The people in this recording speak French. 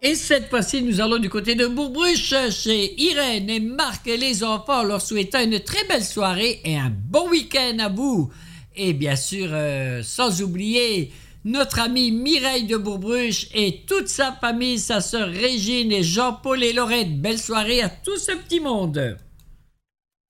Et cette fois-ci, nous allons du côté de Bourgbruche, chez Irène et Marc et les enfants, leur souhaitant une très belle soirée et un bon week-end à vous. Et bien sûr, sans oublier notre amie Mireille de Bourgbruche et toute sa famille, sa sœur Régine et Jean-Paul et Laurette. Belle soirée à tout ce petit monde.